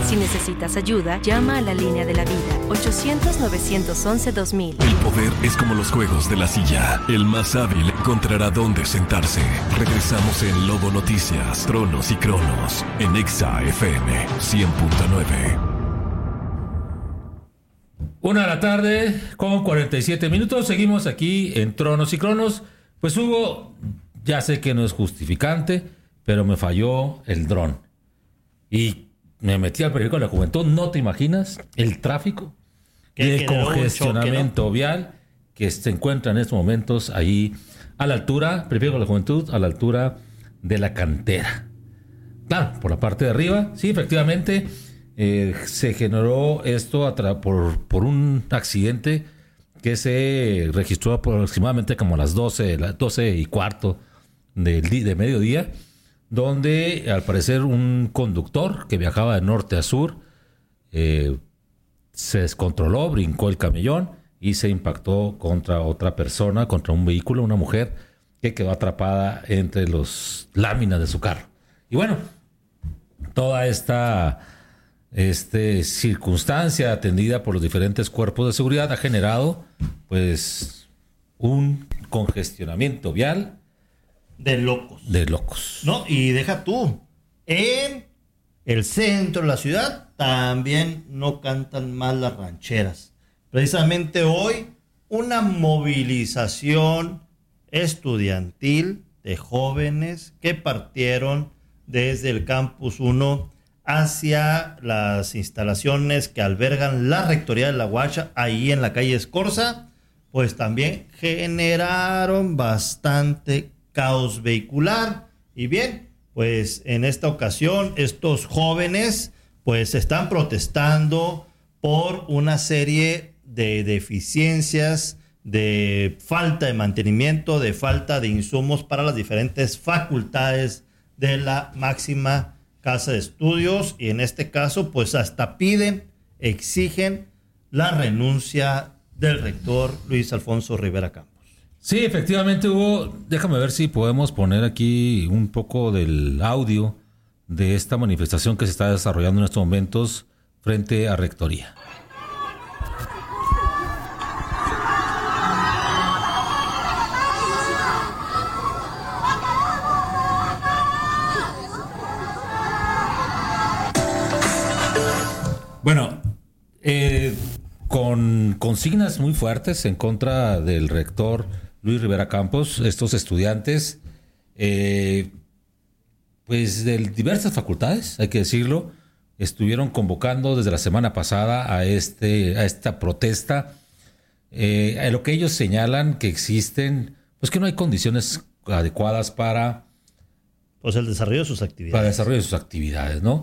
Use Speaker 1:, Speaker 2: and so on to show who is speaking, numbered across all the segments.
Speaker 1: Si necesitas ayuda, llama a la línea de la vida, 800-911-2000.
Speaker 2: El poder es como los juegos de la silla. El más hábil encontrará dónde sentarse. Regresamos en Lobo Noticias, Tronos y Cronos, en Exa FM 100.9.
Speaker 3: 1:47 a.m. Seguimos aquí en Tronos y Cronos. Pues Hugo, ya sé que no es justificante, pero me falló el dron. Y me metí al periódico de la Juventud. No te imaginas el tráfico y el congestionamiento choque, ¿no? vial que se encuentra en estos momentos ahí a la altura, periódico de la Juventud, a la altura de la cantera. Claro, por la parte de arriba, sí, efectivamente, se generó esto por un accidente que se registró aproximadamente como a las 12:15 de mediodía, donde al parecer un conductor que viajaba de norte a sur se descontroló, brincó el camellón y se impactó contra otra persona, contra un vehículo, una mujer que quedó atrapada entre las láminas de su carro. Y bueno, toda esta circunstancia atendida por los diferentes cuerpos de seguridad ha generado pues un congestionamiento vial
Speaker 4: de locos.
Speaker 3: No,
Speaker 4: y deja tú, en el centro de la ciudad también no cantan mal las rancheras. Precisamente hoy, una movilización estudiantil de jóvenes que partieron desde el Campus 1 hacia las instalaciones que albergan la Rectoría de La Guacha, ahí en la calle Escorza, pues también generaron bastante caos vehicular. Y bien, pues en esta ocasión estos jóvenes pues están protestando por una serie de deficiencias, de falta de mantenimiento, de falta de insumos para las diferentes facultades de la máxima casa de estudios, y en este caso pues hasta exigen la renuncia del rector Luis Alfonso Rivera Campos.
Speaker 3: Sí, efectivamente, Hugo, déjame ver si podemos poner aquí un poco del audio de esta manifestación que se está desarrollando en estos momentos frente a Rectoría. Bueno, con consignas muy fuertes en contra del rector Luis Rivera Campos, estos estudiantes, pues de diversas facultades, hay que decirlo, estuvieron convocando desde la semana pasada a esta protesta, a lo que ellos señalan que existen, pues que no hay condiciones adecuadas para
Speaker 4: pues el desarrollo de sus actividades.
Speaker 3: Para el desarrollo de sus actividades, ¿no?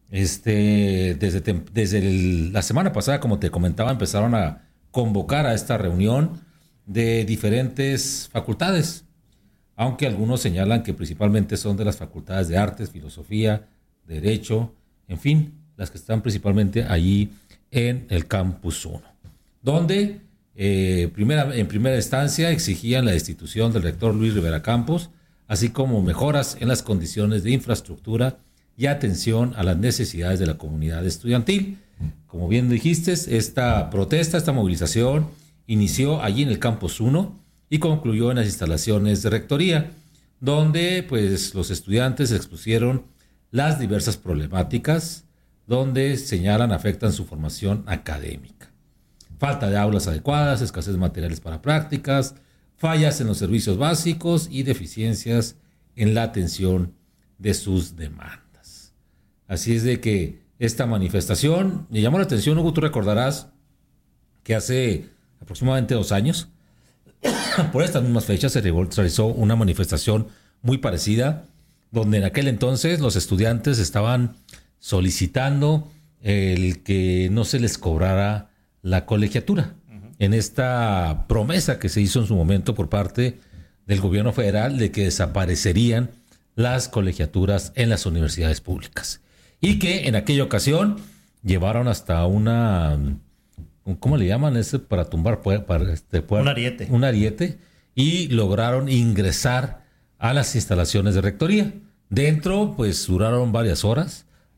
Speaker 3: Desde la semana pasada, como te comentaba, empezaron a convocar a esta reunión de diferentes facultades, aunque algunos señalan que principalmente son de las facultades de Artes, Filosofía, Derecho, en fin, las que están principalmente allí en el Campus 1, donde en primera instancia exigían la destitución del rector Luis Rivera Campos, así como mejoras en las condiciones de infraestructura y atención a las necesidades de la comunidad estudiantil. Como bien dijiste, esta protesta, esta movilización inició allí en el Campus 1 y concluyó en las instalaciones de Rectoría, donde pues los estudiantes expusieron las diversas problemáticas donde señalan afectan su formación académica. Falta de aulas adecuadas, escasez de materiales para prácticas, fallas en los servicios básicos y deficiencias en la atención de sus demandas. Así es de que esta manifestación me llamó la atención, Hugo, tú recordarás que hace aproximadamente 2 años, por estas mismas fechas, se realizó una manifestación muy parecida, donde en aquel entonces los estudiantes estaban solicitando el que no se les cobrara la colegiatura. En esta promesa que se hizo en su momento por parte del gobierno federal de que desaparecerían las colegiaturas en las universidades públicas. Y que en aquella ocasión llevaron hasta ¿cómo le llaman ese para tumbar? Un
Speaker 4: ariete.
Speaker 3: Un ariete, y lograron ingresar a las instalaciones de Rectoría. Dentro, pues duraron varias horas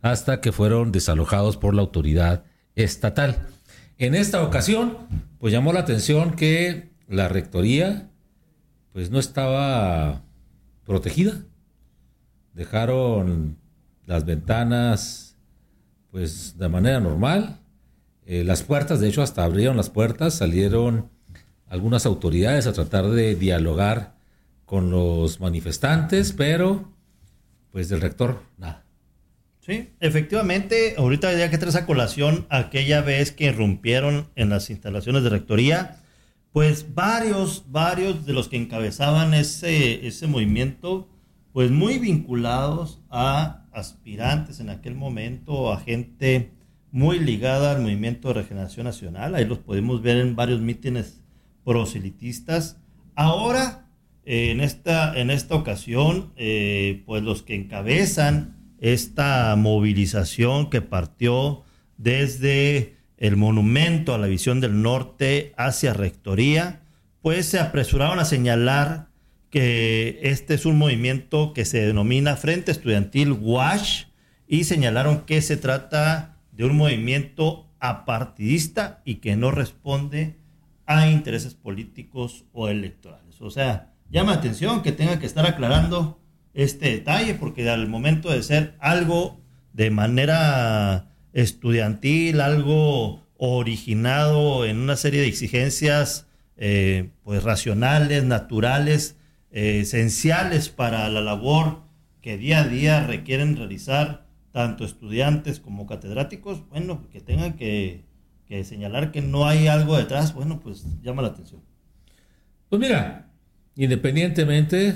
Speaker 3: hasta que fueron desalojados por la autoridad estatal. En esta ocasión, pues llamó la atención que la rectoría pues no estaba protegida. Dejaron las ventanas pues de manera normal. Las puertas, de hecho, hasta abrieron las puertas, salieron algunas autoridades a tratar de dialogar con los manifestantes, pero pues del rector, nada.
Speaker 4: Sí, efectivamente, ahorita ya que traes a colación aquella vez que irrumpieron en las instalaciones de rectoría, pues varios de los que encabezaban ese movimiento, pues muy vinculados a aspirantes en aquel momento, a gente muy ligada al Movimiento de Regeneración Nacional. Ahí los podemos ver en varios mítines proselitistas. Ahora, en esta ocasión, pues los que encabezan esta movilización que partió desde el Monumento a la Visión del Norte hacia Rectoría, pues se apresuraron a señalar que este es un movimiento que se denomina Frente Estudiantil WASH, y señalaron que se trata de un movimiento apartidista y que no responde a intereses políticos o electorales. O sea, llama la atención que tengan que estar aclarando este detalle, porque al momento de ser algo de manera estudiantil, algo originado en una serie de exigencias pues racionales, naturales, esenciales para la labor que día a día requieren realizar tanto estudiantes como catedráticos, bueno, que tengan que señalar que no hay algo detrás, bueno, pues llama la atención.
Speaker 3: Pues mira, independientemente,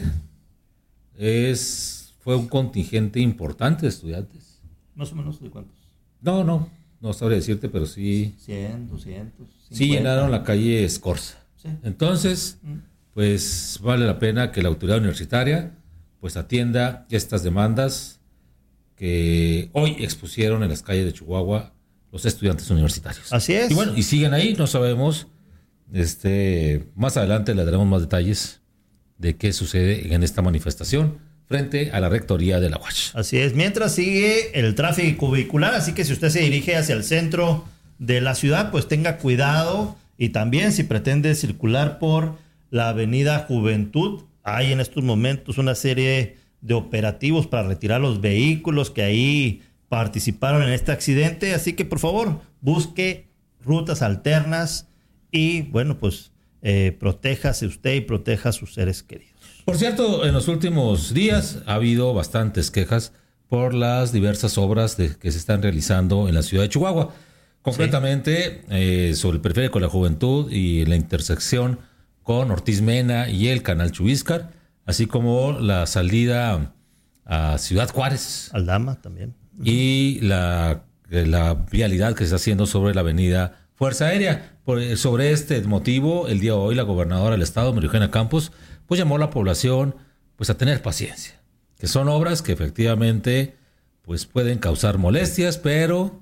Speaker 3: fue un contingente importante de estudiantes.
Speaker 4: ¿Más o menos de cuántos?
Speaker 3: No sabría decirte, pero sí.
Speaker 4: 100, 200. 50.
Speaker 3: Sí llenaron la calle Escorza.
Speaker 4: Sí.
Speaker 3: Entonces, pues vale la pena que la autoridad universitaria pues atienda estas demandas que hoy expusieron en las calles de Chihuahua los estudiantes universitarios.
Speaker 4: Así es.
Speaker 3: Y bueno, y siguen ahí, no sabemos. Más adelante le daremos más detalles de qué sucede en esta manifestación frente a la rectoría de la UASH.
Speaker 4: Así es, mientras sigue el tráfico vehicular, así que si usted se dirige hacia el centro de la ciudad, pues tenga cuidado, y también si pretende circular por la avenida Juventud, hay en estos momentos una serie de operativos para retirar los vehículos que ahí participaron en este accidente, así que por favor busque rutas alternas y bueno, pues protéjase usted y proteja a sus seres queridos.
Speaker 3: Por cierto, en los últimos días ha habido bastantes quejas por las diversas obras que se están realizando en la ciudad de Chihuahua. Concretamente, sobre el periférico de la Juventud y la intersección con Ortiz Mena y el Canal Chubíscar, así como la salida a Ciudad Juárez.
Speaker 4: Aldama también.
Speaker 3: Y la vialidad que se está haciendo sobre la avenida Fuerza Aérea. Sobre este motivo, el día de hoy, la gobernadora del estado, María Eugenia Campos, pues llamó a la población pues a tener paciencia, que son obras que efectivamente pues pueden causar molestias, pero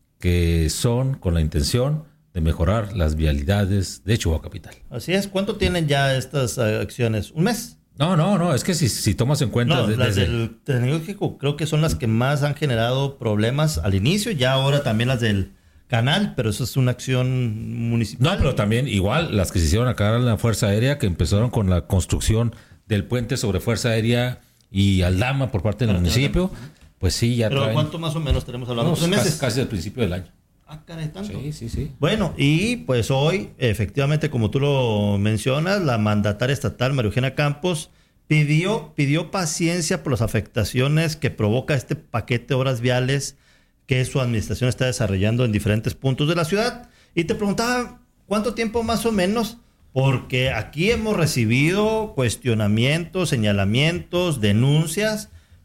Speaker 3: que son con la intención de mejorar las vialidades de Chihuahua capital.
Speaker 4: Así es. ¿Cuánto tienen ya estas acciones? ¿Un mes?
Speaker 3: No, es que si tomas en cuenta...
Speaker 4: las del tecnológico creo que son las que más han generado problemas al inicio, ya ahora también las del canal, pero eso es una acción municipal.
Speaker 3: No, pero también igual las que se hicieron acá en la Fuerza Aérea, que empezaron con la construcción del puente sobre Fuerza Aérea y Aldama por parte del municipio, pues sí, ya
Speaker 4: ¿Pero
Speaker 3: traen...
Speaker 4: cuánto más o menos tenemos hablando?
Speaker 3: No,
Speaker 4: 3 meses.
Speaker 3: casi al principio del año.
Speaker 4: Ah, caray, tanto.
Speaker 3: Sí.
Speaker 4: Bueno, y pues hoy, efectivamente, como tú lo mencionas, la mandataria estatal, María Eugenia Campos, pidió paciencia por las afectaciones que provoca este paquete de obras viales que su administración está desarrollando en diferentes puntos de la ciudad. Y te preguntaba, ¿cuánto tiempo más o menos? Porque aquí hemos recibido cuestionamientos, señalamientos, denuncias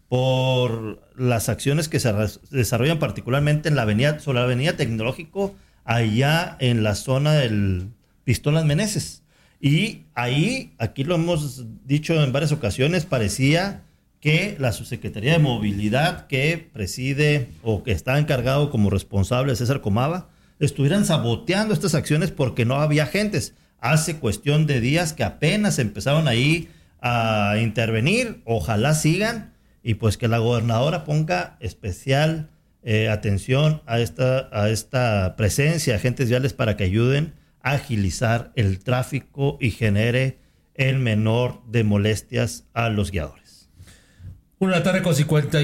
Speaker 4: por las acciones que se desarrollan particularmente en la avenida, sobre la avenida Tecnológico, allá en la zona del Pistolas Meneses. Y ahí, aquí lo hemos dicho en varias ocasiones, parecía que la Subsecretaría de Movilidad que preside o que está encargado como responsable de César Comava, estuvieran saboteando estas acciones porque no había agentes. Hace cuestión de días que apenas empezaron ahí a intervenir, ojalá sigan, y pues que la gobernadora ponga especial atención a esta presencia de agentes viales para que ayuden a agilizar el tráfico y genere el menor de molestias a los guiadores.
Speaker 3: 1:00 con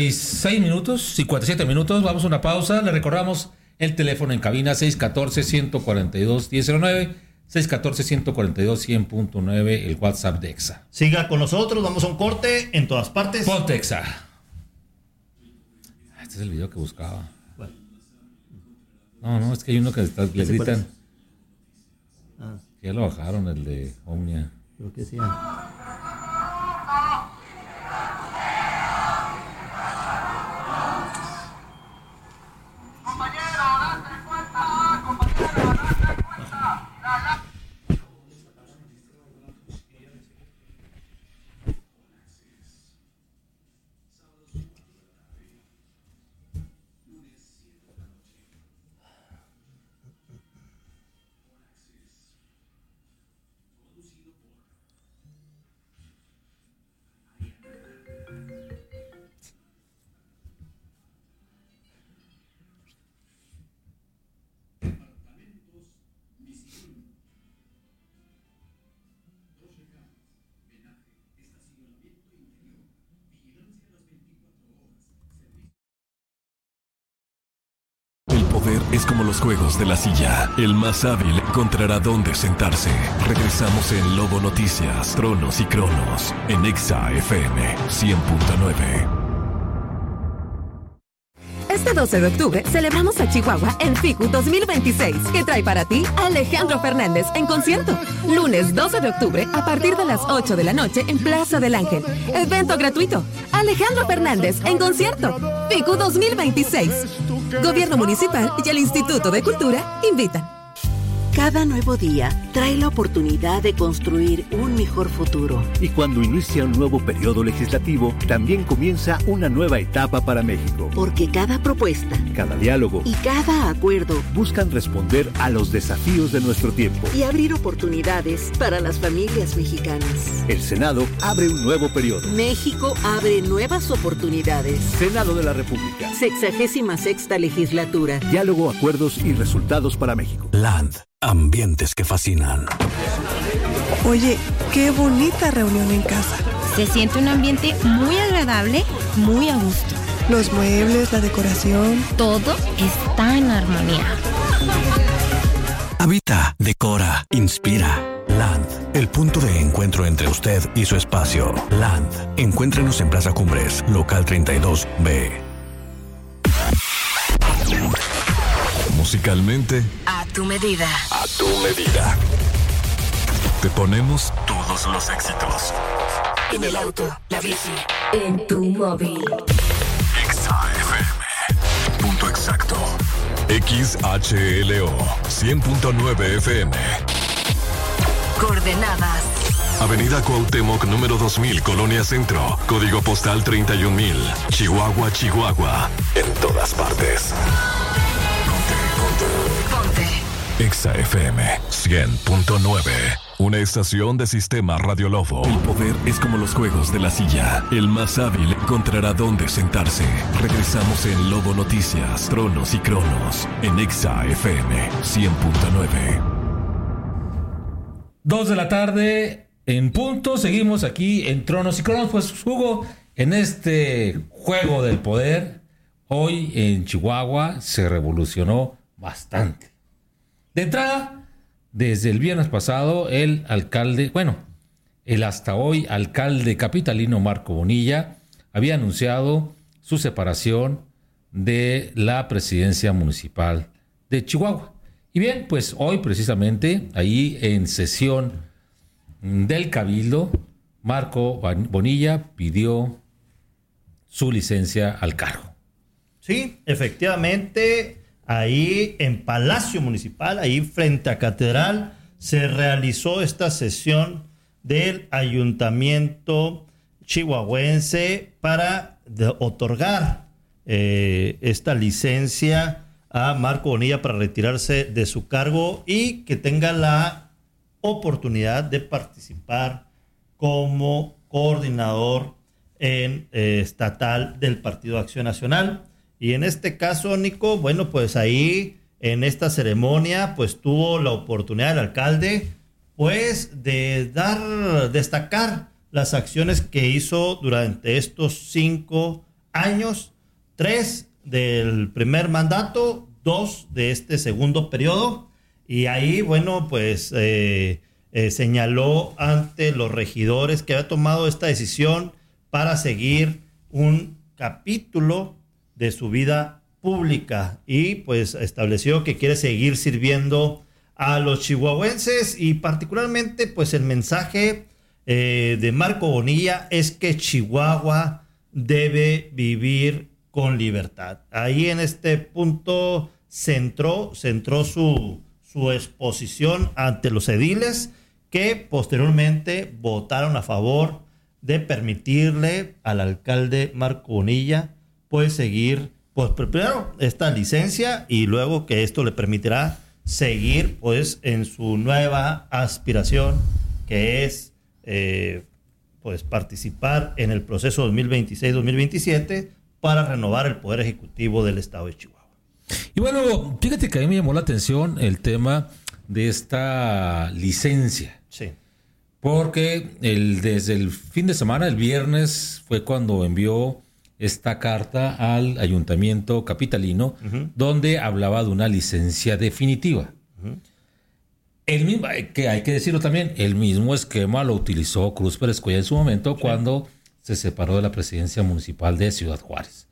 Speaker 3: 57 minutos. Vamos a una pausa. Le recordamos el teléfono en cabina 614-142-1009, 614-142-100.9, el WhatsApp de EXA.
Speaker 4: Siga con nosotros, vamos a un corte en todas partes.
Speaker 3: Ponte EXA. Este es el video que buscaba.
Speaker 4: Bueno.
Speaker 3: No, es que hay uno que le gritan. Ya lo bajaron, el de Omnia.
Speaker 4: Creo que sí.
Speaker 2: Es como los juegos de la silla. El más hábil encontrará dónde sentarse. Regresamos en Lobo Noticias, Tronos y Cronos, en EXA FM 100.9.
Speaker 5: Este 12 de octubre celebramos a Chihuahua en FICU 2026, que trae para ti a Alejandro Fernández en concierto. Lunes 12 de octubre a partir de las 8 de la noche en Plaza del Ángel. Evento gratuito. Alejandro Fernández en concierto. FICU 2026. Gobierno Municipal y el Instituto de Cultura invitan.
Speaker 6: Cada nuevo día trae la oportunidad de construir un mejor futuro.
Speaker 7: Y cuando inicia un nuevo periodo legislativo, también comienza una nueva etapa para México.
Speaker 6: Porque cada propuesta,
Speaker 7: cada diálogo
Speaker 6: y cada acuerdo
Speaker 7: buscan responder a los desafíos de nuestro tiempo
Speaker 6: y abrir oportunidades para las familias mexicanas.
Speaker 7: El Senado abre un nuevo periodo.
Speaker 6: México abre nuevas oportunidades.
Speaker 7: Senado de la República.
Speaker 6: 66ª legislatura.
Speaker 7: Diálogo, acuerdos y resultados para México.
Speaker 8: LAND. Ambientes que fascinan.
Speaker 9: Oye, qué bonita reunión en casa.
Speaker 10: Se siente un ambiente muy agradable, muy a gusto.
Speaker 9: Los muebles, la decoración.
Speaker 10: Todo está en armonía.
Speaker 8: Habita, decora, inspira. LAND, el punto de encuentro entre usted y su espacio. LAND. Encuéntrenos en Plaza Cumbres, local 32B.
Speaker 2: Musicalmente,
Speaker 1: A tu medida.
Speaker 2: a tu medida. Te ponemos todos los éxitos.
Speaker 1: En el auto, la bici, en tu móvil.
Speaker 2: EXA FM. Punto exacto. XHLO 100.9 FM.
Speaker 1: Coordenadas.
Speaker 2: Avenida Cuauhtémoc, número 2000, Colonia Centro. Código postal 31000. Chihuahua, Chihuahua. En todas partes.
Speaker 1: Ponte.
Speaker 2: EXA FM 100.9. Una estación de Sistema Radio Lobo. El poder es como los juegos de la silla. El más hábil encontrará dónde sentarse. Regresamos en Lobo Noticias, Tronos y Cronos, en EXA FM 100.9.
Speaker 3: 2 de la tarde en punto. Seguimos aquí en Tronos y Cronos. Pues, Hugo, en este juego del poder, hoy en Chihuahua se revolucionó bastante. De entrada, desde el viernes pasado, el hasta hoy alcalde capitalino Marco Bonilla había anunciado su separación de la presidencia municipal de Chihuahua. Y bien, pues hoy precisamente, ahí en sesión del Cabildo, Marco Bonilla pidió su licencia al cargo.
Speaker 4: Sí, efectivamente, ahí en Palacio Municipal, ahí frente a Catedral, se realizó esta sesión del ayuntamiento chihuahuense para otorgar esta licencia a Marco Bonilla para retirarse de su cargo y que tenga la oportunidad de participar como coordinador estatal del Partido Acción Nacional. Y en este caso, Nico, bueno, pues ahí en esta ceremonia, pues tuvo la oportunidad el alcalde, pues de destacar las acciones que hizo durante estos 5 años, 3 del primer mandato, 2 de este segundo periodo. Y ahí, bueno, pues señaló ante los regidores que había tomado esta decisión para seguir un capítulo de su vida pública y pues estableció que quiere seguir sirviendo a los chihuahuenses y particularmente pues el mensaje de Marco Bonilla es que Chihuahua debe vivir con libertad. Ahí en este punto centró su exposición ante los ediles que posteriormente votaron a favor de permitirle al alcalde Marco Bonilla pues seguir, pues primero esta licencia y luego que esto le permitirá seguir pues en su nueva aspiración que es pues participar en el proceso 2026-2027 para renovar el Poder Ejecutivo del Estado de Chihuahua.
Speaker 3: Y bueno, fíjate que a mí me llamó la atención el tema de esta licencia.
Speaker 4: Sí.
Speaker 3: Porque desde el fin de semana, el viernes, fue cuando envió esta carta al ayuntamiento capitalino, donde hablaba de una licencia definitiva. El mismo, que hay que decirlo también, el mismo esquema lo utilizó Cruz Pérez Cuellar en su momento cuando se separó de la presidencia municipal de Ciudad Juárez.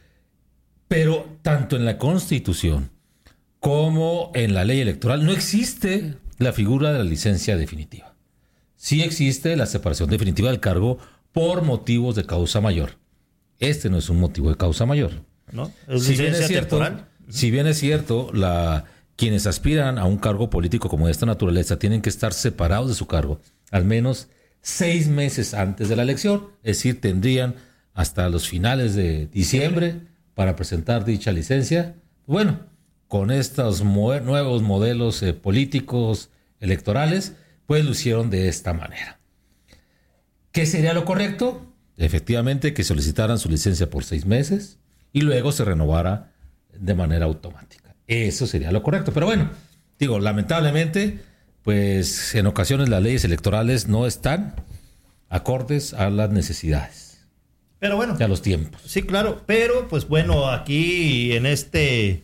Speaker 3: Pero tanto en la Constitución como en la ley electoral no existe la figura de la licencia definitiva. Sí existe la separación definitiva del cargo por motivos de causa mayor. Este no es un motivo de causa mayor.
Speaker 4: ¿No? ¿Es licencia temporal?
Speaker 3: Si bien es cierto, quienes aspiran a un cargo político como de esta naturaleza tienen que estar separados de su cargo al menos 6 meses antes de la elección, es decir, tendrían hasta los finales de diciembre para presentar dicha licencia. Bueno, con estos nuevos modelos políticos electorales, pues lo hicieron de esta manera. ¿Qué sería lo correcto? Efectivamente, que solicitaran su licencia por 6 meses y luego se renovara de manera automática. Eso sería lo correcto. Pero bueno, digo, lamentablemente, pues en ocasiones las leyes electorales no están acordes a las necesidades.
Speaker 4: Pero bueno.
Speaker 3: Y a los tiempos.
Speaker 4: Sí, claro. Pero pues bueno, aquí en este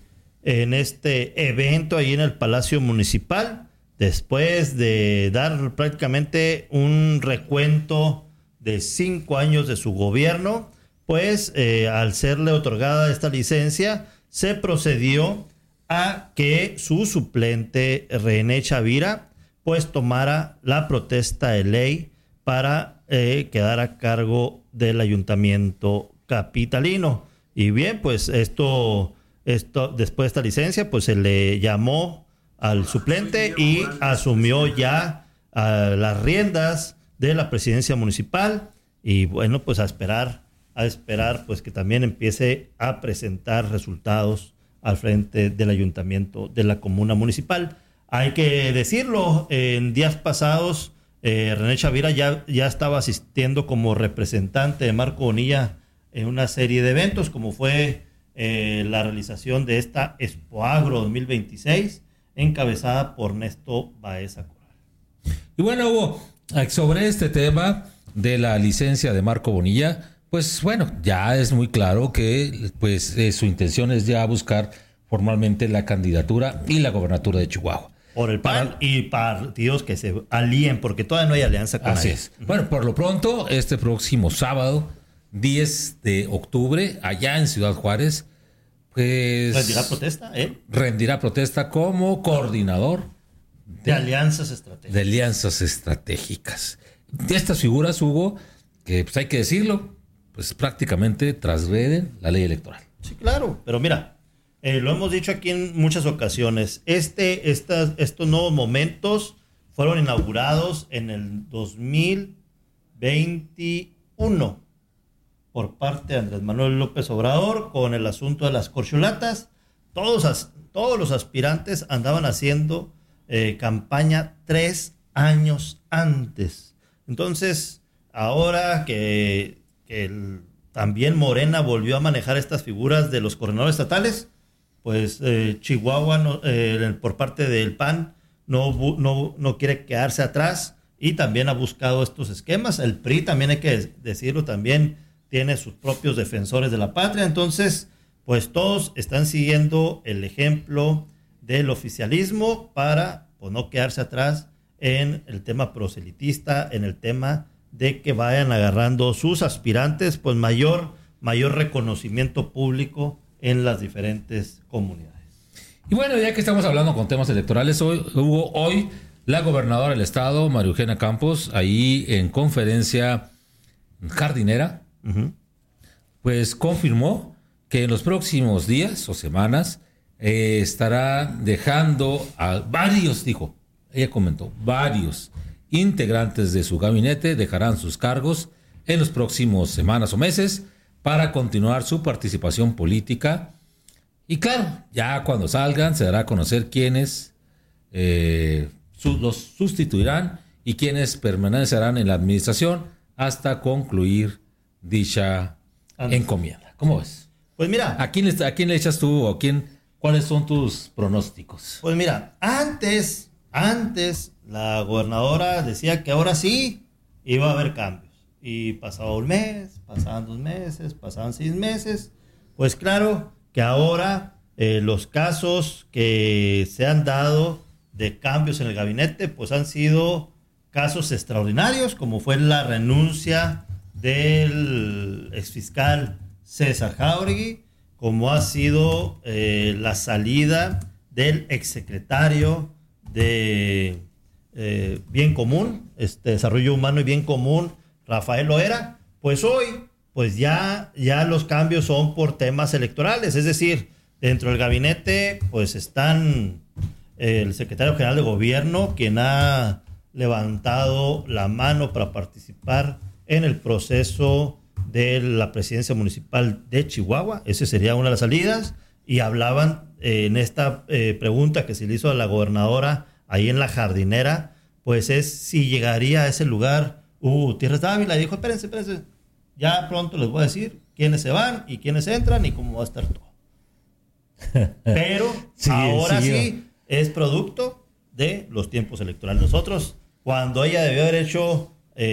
Speaker 4: evento ahí en el Palacio Municipal, después de dar prácticamente un recuento de 5 años de su gobierno, pues al serle otorgada esta licencia, se procedió a que su suplente René Chavira pues tomara la protesta de ley para quedar a cargo del ayuntamiento capitalino. Y bien, pues esto después de esta licencia pues se le llamó al suplente y asumió ya las riendas de la presidencia municipal y bueno, pues a esperar pues que también empiece a presentar resultados al frente del ayuntamiento de la comuna municipal. Hay que decirlo, en días pasados René Chavira ya estaba asistiendo como representante de Marco Bonilla en una serie de eventos, como fue la realización de esta Expo Agro 2026, encabezada por Néstor Baeza Corral.
Speaker 3: Y bueno, Hugo, sobre este tema de la licencia de Marco Bonilla, pues bueno, ya es muy claro que pues su intención es ya buscar formalmente la candidatura y la gobernatura de Chihuahua.
Speaker 4: Por el PAN y partidos que se alíen, porque todavía no hay alianza con
Speaker 3: Así
Speaker 4: nadie.
Speaker 3: es. Bueno, por lo pronto, este próximo sábado, 10 de octubre, allá en Ciudad Juárez, pues...
Speaker 4: ¿Rendirá protesta?
Speaker 3: Rendirá protesta como coordinador
Speaker 4: de alianzas estratégicas.
Speaker 3: De alianzas estratégicas. De estas figuras, Hugo, que pues hay que decirlo, pues prácticamente transgreden la ley electoral.
Speaker 4: Sí, claro, pero mira, lo hemos dicho aquí en muchas ocasiones, estos nuevos momentos fueron inaugurados en el 2021 por parte de Andrés Manuel López Obrador con el asunto de las corcholatas. Todos los aspirantes andaban haciendo campaña 3 años antes. Entonces, ahora que también Morena volvió a manejar estas figuras de los coordinadores estatales, pues Chihuahua por parte del PAN no quiere quedarse atrás y también ha buscado estos esquemas. El PRI, también hay que decirlo, también tiene sus propios defensores de la patria. Entonces, pues todos están siguiendo el ejemplo del oficialismo para pues, no quedarse atrás en el tema proselitista, en el tema de que vayan agarrando sus aspirantes, pues mayor reconocimiento público en las diferentes comunidades.
Speaker 3: Y bueno, ya que estamos hablando con temas electorales, hoy la gobernadora del estado, María Eugenia Campos, ahí en conferencia jardinera, pues confirmó que en los próximos días o semanas estará dejando a varios, dijo, ella comentó, varios integrantes de su gabinete dejarán sus cargos en los próximos semanas o meses para continuar su participación política. Y claro, ya cuando salgan se dará a conocer quiénes los sustituirán y quiénes permanecerán en la administración hasta concluir dicha encomienda. ¿Cómo ves?
Speaker 4: Pues mira,
Speaker 3: ¿A quién le echas tú o cuáles son tus pronósticos?
Speaker 4: Pues mira, antes la gobernadora decía que ahora sí iba a haber cambios. Y pasaba un mes, pasaban 2 meses, pasaban 6 meses. Pues claro que ahora los casos que se han dado de cambios en el gabinete, pues han sido casos extraordinarios, como fue la renuncia del exfiscal César Jáuregui, como ha sido la salida del exsecretario de Bien Común, Desarrollo Humano y Bien Común, Rafael Loera. Pues hoy, pues ya los cambios son por temas electorales, es decir, dentro del gabinete, pues están el secretario general de gobierno, quien ha levantado la mano para participar en el proceso de la presidencia municipal de Chihuahua. Esa sería una de las salidas. Y hablaban en esta pregunta que se le hizo a la gobernadora ahí en la jardinera, pues es si llegaría a ese lugar Gutiérrez Dávila. Y dijo, espérense, ya pronto les voy a decir quiénes se van y quiénes entran y cómo va a estar todo. Pero ahora sí es producto de los tiempos electorales. Nosotros, cuando ella debió haber hecho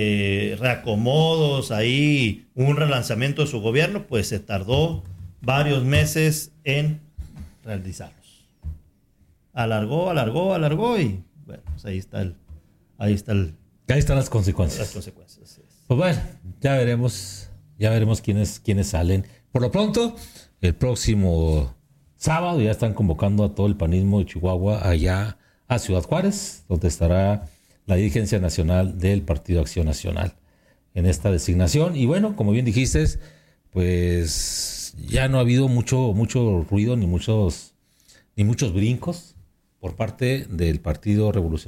Speaker 4: reacomodos ahí, un relanzamiento de su gobierno, pues se tardó varios meses en realizarlos. Alargó y bueno, pues ahí están
Speaker 3: las consecuencias. Pues bueno, ya veremos quiénes salen. Por lo pronto, el próximo sábado ya están convocando a todo el panismo de Chihuahua allá a Ciudad Juárez, donde estará la dirigencia nacional del Partido Acción Nacional en esta designación. Y bueno, como bien dijiste, pues ya no ha habido mucho ruido ni muchos brincos por parte del Partido Revolucionario